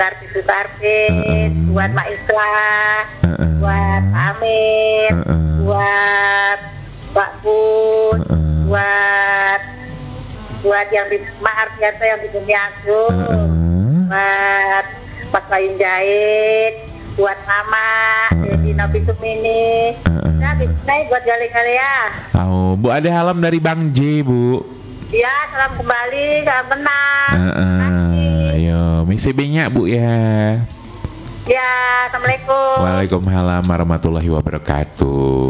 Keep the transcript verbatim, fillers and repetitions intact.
Karpit Karpit, Uh-uh. buat Mak Islah, Uh-uh. buat Pak Amin, Uh-uh. buat Pak Pun, Uh-uh. buat buat yang di Mak Ardianto yang di Bumi Agung, Uh-uh. buat Mas Bayu Jahit, buat Mama, Uh-uh. Dedi Nabi Sumini. Uh-uh. Nah, bismillah buat gali-gali ya. Oh, Bu ada salam dari Bang J, Bu. Ya, salam kembali, salam menang. Uh-uh. Yo, misi banyak, Bu ya. Ya, assalamualaikum. Waalaikumsalam warahmatullahi wabarakatuh.